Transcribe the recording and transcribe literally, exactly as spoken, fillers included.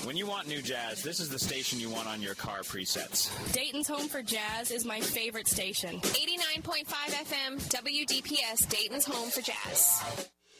When you want new jazz, this is the station you want on your car presets. Dayton's home for jazz is my favorite station. eighty-nine point five F M, W D P S, Dayton's home for jazz.